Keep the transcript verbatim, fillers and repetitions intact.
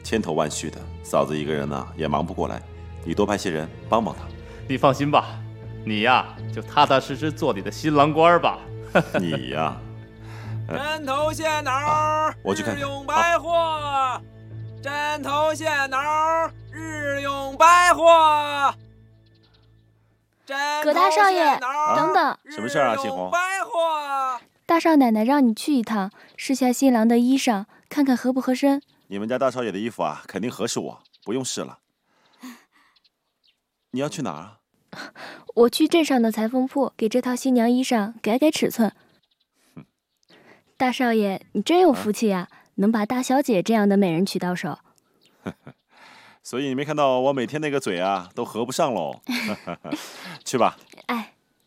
千头万绪的，嫂子一个人呢、啊、也忙不过来，你多派些人帮帮她。 你放心吧，你呀就踏踏实实做你的新郎官吧。 你呀， 针头线脑、 啊，我去看看。 日用百货，针头线脑，日用百货。 葛大少爷，等等， 啊、什么事啊，新红？ 大少奶奶让你去一趟，试下新郎的衣裳，看看合不合身。 你们家大少爷的衣服啊，肯定合适我，不用试了。你要去哪儿啊？ 我去镇上的裁缝铺，给这套新娘衣裳改改尺寸。大少爷，你真有福气啊，啊能把大小姐这样的美人娶到手。 所以你没看到我每天那个嘴啊，都合不上喽。去吧。 哎。